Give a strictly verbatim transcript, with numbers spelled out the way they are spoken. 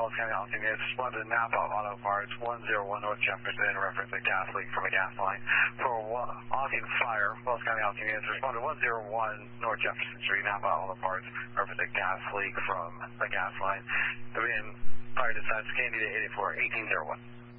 Wells County Housing units responded to Napa Auto Parts one oh one North Jefferson in reference to gas leak from a gas line. For Austin Fire, Wells County Housing units responded to one oh one North Jefferson Street, Napa Auto Parts, in reference to gas leak from the gas line. Again, fire dispatch, Candy to eight eight four, eighteen oh one.